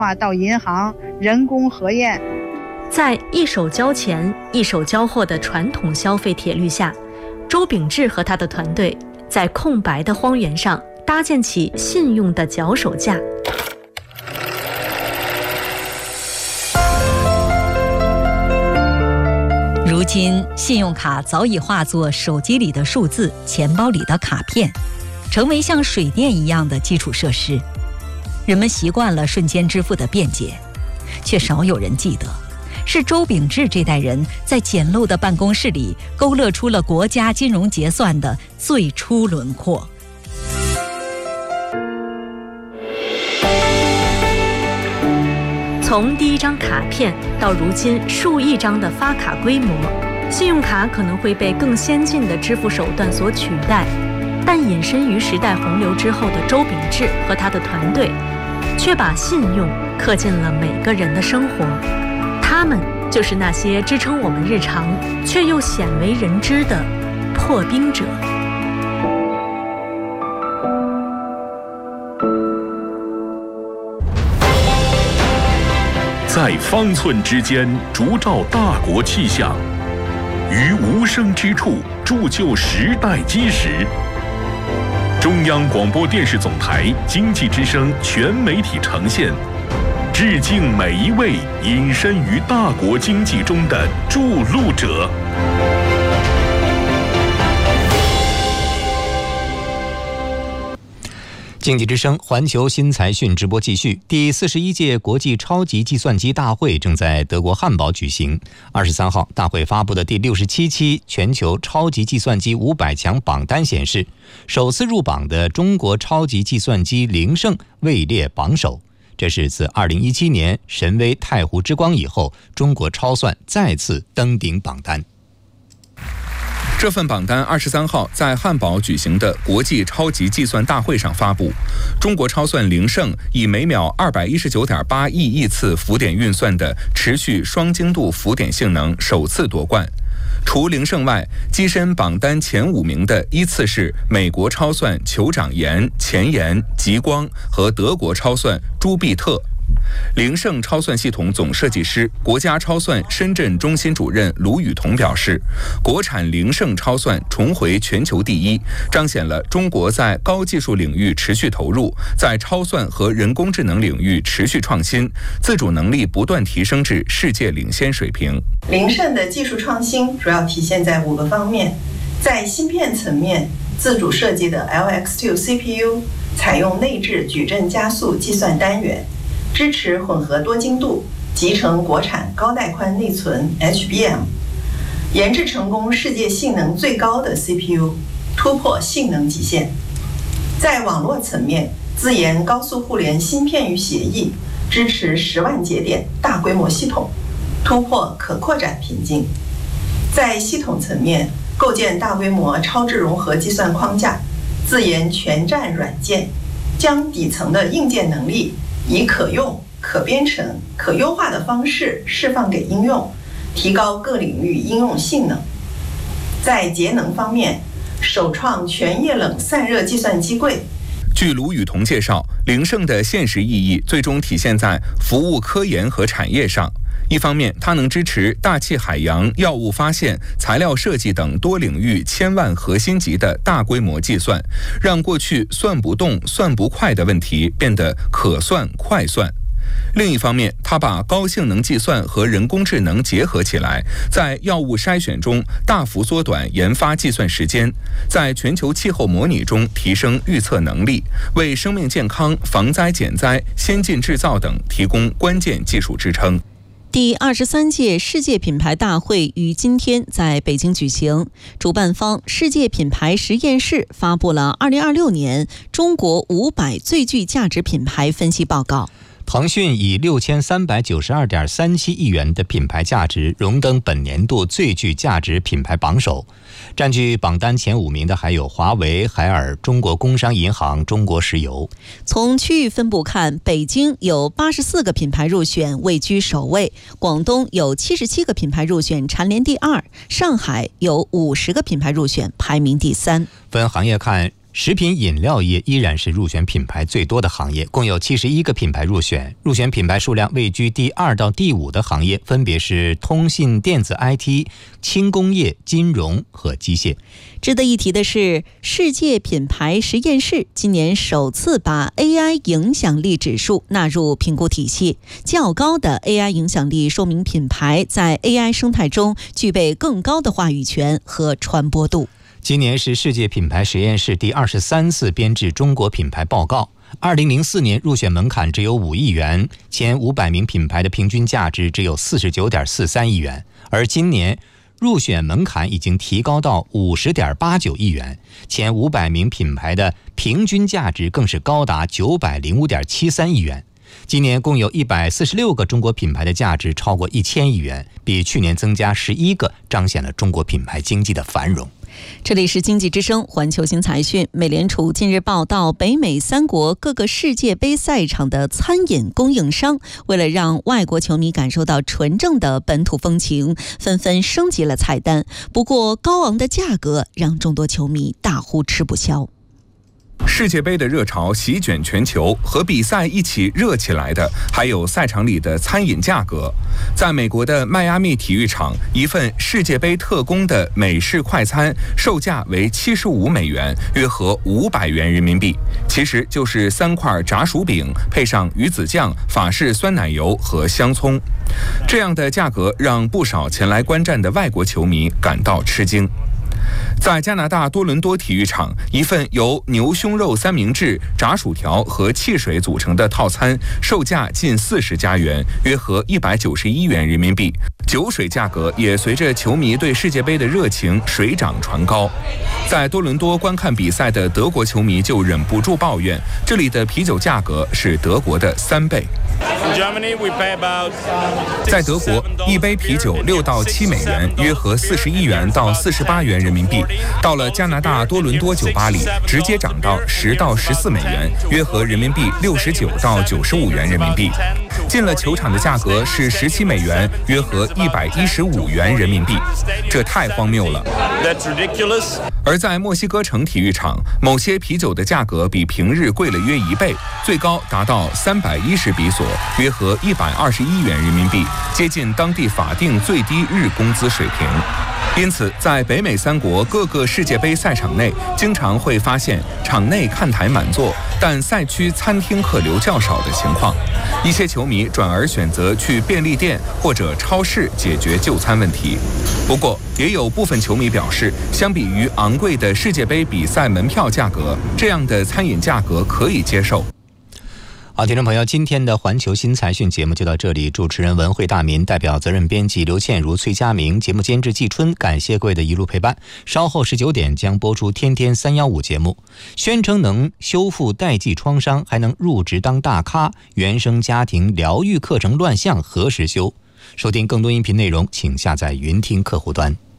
到银行人工核验。 在一手交钱一手交货的传统消费铁律下，周秉志和他的团队在空白的荒原上搭建起信用的脚手架。 如今，信用卡早已化作手机里的数字、钱包里的卡片，成为像水电一样的基础设施。人们习惯了瞬间支付的便捷，却少有人记得，是周秉志这代人在简陋的办公室里勾勒出了国家金融结算的最初轮廓。 从第一张卡片到如今数亿张的发卡规模，信用卡可能会被更先进的支付手段所取代，但隐身于时代洪流之后的周秉志和他的团队，却把信用刻进了每个人的生活。他们就是那些支撑我们日常却又鲜为人知的破冰者。 在方寸之间烛照大国气象，于无声之处铸就时代基石。中央广播电视总台经济之声全媒体呈现，致敬每一位隐身于大国经济中的筑路者。 经济之声环球新财讯直播继续。第41届国际超级计算机大会正在德国汉堡举行。23号，大会发布的第67期全球超级计算机500强榜单显示，首次入榜的中国超级计算机灵盛位列榜首。这是自2017年神威太湖之光以后，中国超算再次登顶榜单。 这份榜单23号在汉堡举行的国际超级计算大会上发布，中国超算灵盛以每秒219.8亿亿次浮点运算的持续双精度浮点性能首次夺冠。除灵盛外，跻身榜单前5名的依次是美国超算酋长岩、前沿、极光和德国超算朱庇特。灵盛超算系统总设计师、国家超算深圳中心主任卢宇彤表示，国产灵盛超算重回全球第一，彰显了中国在高技术领域持续投入，在超算和人工智能领域持续创新，自主能力不断提升至世界领先水平。 灵盛的技术创新主要体现在5个方面，在芯片层面，自主设计的 LX2 CPU 采用内置矩阵加速计算单元，支持混合多精度，集成国产高带宽内存 HBM， 研制成功世界性能最高的 CPU， 突破性能极限。在网络层面，自研高速互联芯片与协议，支持10万节点大规模系统，突破可扩展瓶颈。在系统层面，构建大规模超智融合计算框架，自研全站软件，将底层的硬件能力以可用、可编程、可优化的方式释放给应用，提高各领域应用性能。在节能方面，首创全液冷散热计算机柜。 据卢宇彤介绍，灵盛的现实意义最终体现在服务科研和产业上。一方面，它能支持大气海洋、药物发现、材料设计等多领域千万核心级的大规模计算，让过去算不动、算不快的问题变得可算快算。另一方面，它把高性能计算和人工智能结合起来，在药物筛选中大幅缩短研发计算时间，在全球气候模拟中提升预测能力，为生命健康、防灾减灾、先进制造等提供关键技术支撑。 第23届世界品牌大会于今天在北京举行，主办方世界品牌实验室发布了2026年中国500最具价值品牌分析报告。 腾讯以6392.37亿元的品牌价值荣登本年度最具价值品牌榜首，占据榜单前5名的还有华为、海尔、中国工商银行、中国石油。 从区域分布看，北京有84个品牌入选，位居首位；广东有77个品牌入选，蝉联第2；上海有50个品牌入选，排名第3。 分行业看， 食品饮料业依然是入选品牌最多的行业，共有71个品牌入选。入选品牌数量位居第2到第5的行业分别是通信、电子 IT、轻工业、金融和机械。 值得一提的是，世界品牌实验室今年首次把 AI 影响力指数纳入评估体系，较高的 AI 影响力说明品牌在 AI 生态中具备更高的话语权和传播度。 今年是世界品牌实验室第23次编制中国品牌报告。2004年入选门槛只有5亿元，前500名品牌的平均价值只有 49.43 亿元，而今年入选门槛已经提高到 50.89 亿元，前500名品牌的平均价值更是高达 905.73 亿元。今年共有146个中国品牌的价值超过1000亿元，比去年增加11个，彰显了中国品牌经济的繁荣。 这里是经济之声环球新财讯。美联储近日报道，北美3国各个世界杯赛场的餐饮供应商为了让外国球迷感受到纯正的本土风情，纷纷升级了菜单。不过高昂的价格让众多球迷大呼吃不消。 世界杯的热潮席卷全球，和比赛一起热起来的还有赛场里的餐饮价格。在美国的迈阿密体育场，一份世界杯特供的美式快餐售价为75美元，约合500元人民币，其实就是3块炸薯饼配上鱼子酱、法式酸奶油和香葱。这样的价格让不少前来观战的外国球迷感到吃惊。在加拿大多伦多体育场，一份由牛胸肉三明治、炸薯条和汽水组成的套餐，售价近40加元，约合191元人民币。酒水价格也随着球迷对世界杯的热情水涨船高。在多伦多观看比赛的德国球迷就忍不住抱怨，这里的啤酒价格是德国的3倍。在德国，一杯啤酒6到7美元，约合41元到48元人民币。到了加拿大多伦多酒吧里，直接涨到10到14美元，约合人民币69到95元人民币。进了球场的价格是17美元，约合115元人民币，这太荒谬了。而在墨西哥城体育场，某些啤酒的价格比平日贵了约1倍，最高达到310比索，约合121元人民币，接近当地法定最低日工资水平。因此，在北美3国各个世界杯赛场内，经常会发现场内看台满座，但赛区餐厅客流较少的情况。一些球迷转而选择去便利店或者超市解决就餐问题。不过，也有部分球迷表示，相比于昂贵的世界杯比赛门票价格，这样的餐饮价格可以接受。 好，听众朋友，今天的环球新财讯节目就到这里。主持人文慧大民，代表责任编辑刘倩如、崔佳明，节目监制季春，感谢各位的一路陪伴。稍后19点将播出天天315节目，宣称能修复代际创伤，还能入职当大咖，原生家庭疗愈课程乱象何时修？收听更多音频内容，请下载云听客户端。